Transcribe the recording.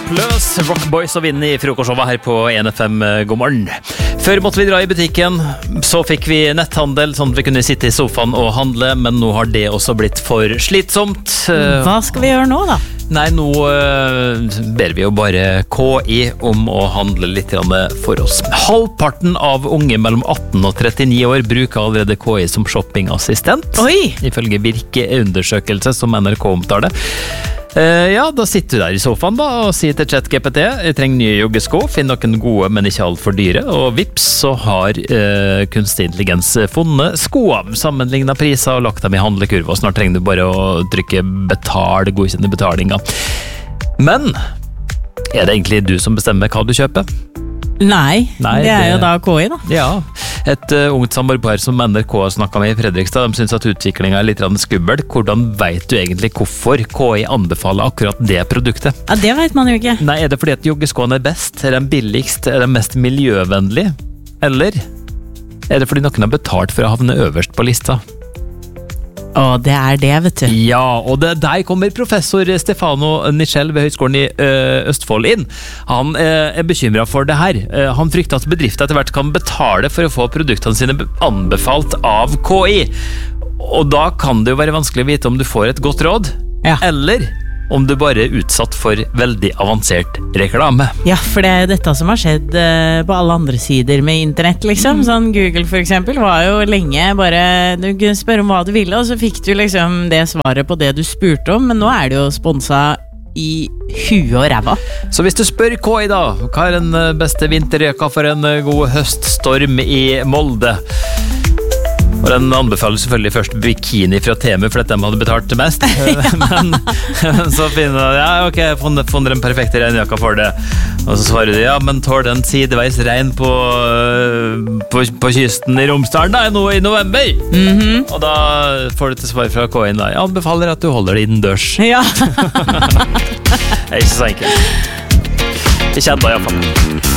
Løs, Rockboys og Vinn i frokostshowet her på 1FM. God morgen. Før måtte vi dra i butikken, så fikk vi netthandel, sånn at vi kunne sitte i sofaen og handle, men nå har det også blitt for slitsomt. Hva skal vi gjøre nå da? Nei, nå ber vi jo bare KI om å handle litt for oss. Halvparten av unge mellom 18 og 39 år bruker allerede KI som shoppingassistent. Oi! Ifølge Virke-undersøkelse som NRK omtaler. Ja, da sitter du der i sofaen da, og sier til ChatGPT jeg trenger nye joggesko, finn noen gode, men ikke alt for dyre, og vips, så har kunstig intelligens funnet skoene, sammenlignet priser og lagt dem i handlekurve, og snart trenger du bare å trykke betal, godkjenne betalinga. Men er det egentlig du som bestemmer hva du kjøper? Nei, det er jo da KI da. Ja, et ungt samarbeidsparr som NRK har snakket med i Fredrikstad, de synes at utviklingen er litt skummel. Hvordan vet du egentlig hvorfor KI anbefaler akkurat det produktet? Ja, det vet man jo ikke. Nei, er det fordi at joggeskoene er best? Er de billigst? Er de mest miljøvennlig? Eller er det fordi noen har betalt for å havne øverst på lista? Det er det, vet du. Ja, og der kommer professor Stefano Nichel ved Høgskolen i Østfold inn. Han er bekymret for det her. Han frykter at bedrifter etter hvert kan betale for å få produktene sine anbefalt av KI. Og da kan det jo være vanskelig å vite om du får et godt råd, eller om du bare er utsatt for veldig avansert reklame. Ja, for det er jo dette som har skjedd på alle andre sider med internett, liksom. Sånn Google for eksempel var jo lenge bare, du kunne spørre om hva du ville, og så fikk du liksom det svaret på det du spurte om, men nå er det jo sponset i huet og ræva. Så hvis du spør KI da, hva er den beste vinterjøka for en god høststorm i Molde? Og den anbefaler selvfølgelig først bikini fra Temu, for at de hadde betalt mest. Men så finner de, ok, jeg har funnet den perfekte regnjakka for det. Og så svarer de, men tål den sideveis regn på kysten i Romsdalen da, nå i november. Og da får du til svar fra KI da, jeg anbefaler at du holder det innendørs. Ja. Det er ikke så enkelt. Ikke enda i hvert fall.